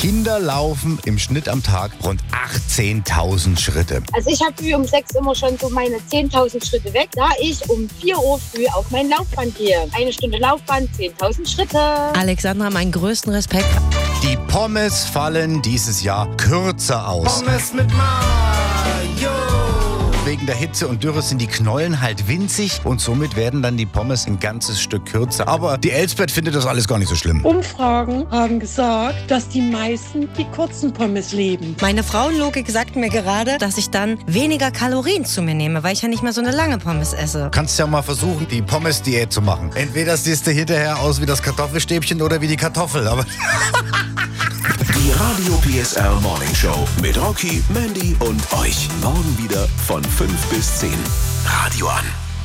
Kinder laufen im Schnitt am Tag rund 18.000 Schritte. Also ich habe früh um 6 immer schon so meine 10.000 Schritte weg, da ich um 4 Uhr früh auf mein Laufband gehe. 1 Stunde Laufband, 10.000 Schritte. Alexandra, meinen größten Respekt. Die Pommes fallen dieses Jahr kürzer aus. Pommes mit Mayo. Wegen der Hitze und Dürre sind die Knollen halt winzig und somit werden dann die Pommes ein ganzes Stück kürzer. Aber die Elsbeth findet das alles gar nicht so schlimm. Umfragen haben gesagt, dass die meisten die kurzen Pommes lieben. Meine Frauenlogik sagt mir gerade, dass ich dann weniger Kalorien zu mir nehme, weil ich ja nicht mehr so eine lange Pommes esse. Kannst ja mal versuchen, die Pommes-Diät zu machen. Entweder siehst du hinterher aus wie das Kartoffelstäbchen oder wie die Kartoffel. Aber Die Radio PSR Morning Show mit Rocky, Mandy und euch. Morgen wieder von 5 bis 10. Radio an.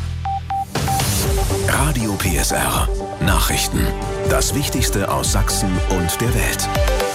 Radio PSR. Nachrichten. Das Wichtigste aus Sachsen und der Welt.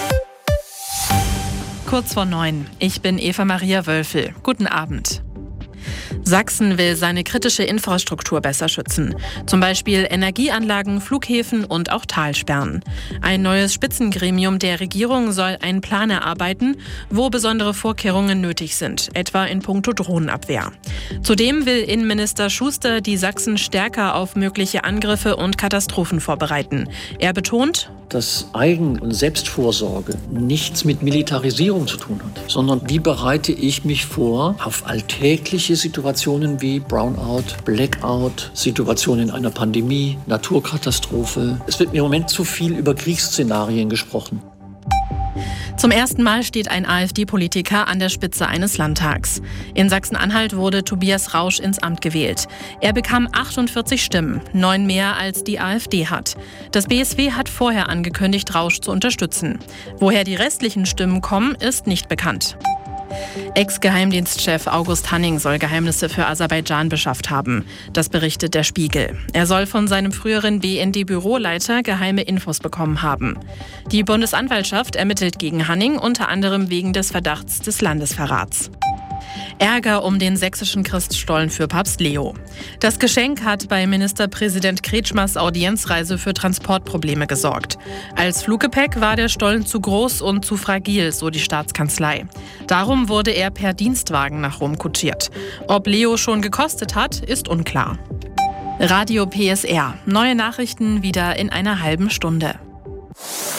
Kurz vor 9. Ich bin Eva Maria Wölfel. Guten Abend. Sachsen will seine kritische Infrastruktur besser schützen. Zum Beispiel Energieanlagen, Flughäfen und auch Talsperren. Ein neues Spitzengremium der Regierung soll einen Plan erarbeiten, wo besondere Vorkehrungen nötig sind, etwa in puncto Drohnenabwehr. Zudem will Innenminister Schuster die Sachsen stärker auf mögliche Angriffe und Katastrophen vorbereiten. Er betont, dass Eigen- und Selbstvorsorge nichts mit Militarisierung zu tun hat, sondern wie bereite ich mich vor auf alltägliche Situationen wie Brownout, Blackout, Situationen in einer Pandemie, Naturkatastrophe. Es wird mir im Moment zu viel über Kriegsszenarien gesprochen. Zum ersten Mal steht ein AfD-Politiker an der Spitze eines Landtags. In Sachsen-Anhalt wurde Tobias Rausch ins Amt gewählt. Er bekam 48 Stimmen, 9 mehr als die AfD hat. Das BSW hat vorher angekündigt, Rausch zu unterstützen. Woher die restlichen Stimmen kommen, ist nicht bekannt. Ex-Geheimdienstchef August Hanning soll Geheimnisse für Aserbaidschan beschafft haben. Das berichtet der Spiegel. Er soll von seinem früheren BND-Büroleiter geheime Infos bekommen haben. Die Bundesanwaltschaft ermittelt gegen Hanning unter anderem wegen des Verdachts des Landesverrats. Ärger um den sächsischen Christstollen für Papst Leo. Das Geschenk hat bei Ministerpräsident Kretschmers Audienzreise für Transportprobleme gesorgt. Als Fluggepäck war der Stollen zu groß und zu fragil, so die Staatskanzlei. Darum wurde er per Dienstwagen nach Rom kutschiert. Ob Leo schon gekostet hat, ist unklar. Radio PSR. Neue Nachrichten wieder in einer halben Stunde.